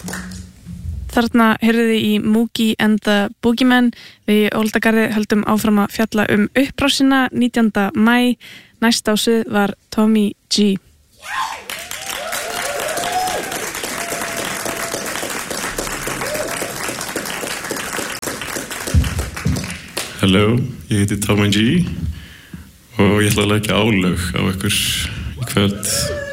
Þarna heyrðuði í Mookie and the Boogeymen. Við Óldagarði höldum áfram að fjalla upprásina 19. maí. Næst á svið var Tommy G. Hello, ég heiti Tommy G og ég ætla að leggja álög á ykkur í kvöld.